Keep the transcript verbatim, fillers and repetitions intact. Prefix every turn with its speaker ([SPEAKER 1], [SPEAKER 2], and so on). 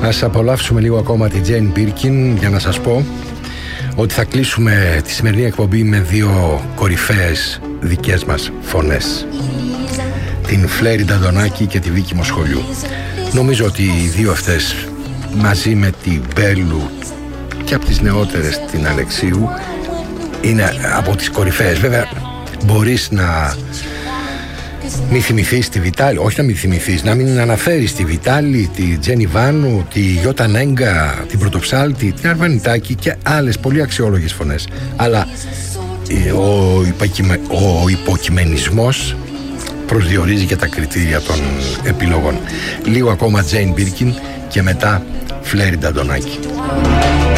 [SPEAKER 1] Ας απολαύσουμε λίγο ακόμα τη Jane Birkin για να σας πω ότι θα κλείσουμε τη σημερινή εκπομπή με δύο κορυφαίες δικές μας φωνές, την Φλέρι Νταντονάκη και τη Βίκη Μοσχολιού. Νομίζω ότι οι δύο αυτές μαζί με τη Μπέλου και από τις νεότερες την Αλεξίου είναι από τις κορυφαίες. Βέβαια μπορείς να μη θυμηθείς τη Βιτάλη, όχι να μη θυμηθείς, να μην αναφέρεις τη Βιτάλη, τη Τζένι Βάνου, τη Γιώτα Νέγκα, την Πρωτοψάλτη, την Αρβανιτάκη και άλλες πολύ αξιόλογες φωνές. Αλλά ο, υποκειμε, ο υποκειμενισμός προσδιορίζει και τα κριτήρια των επιλογών. Λίγο ακόμα Jane Birkin και μετά Φλέρι Νταντονάκη.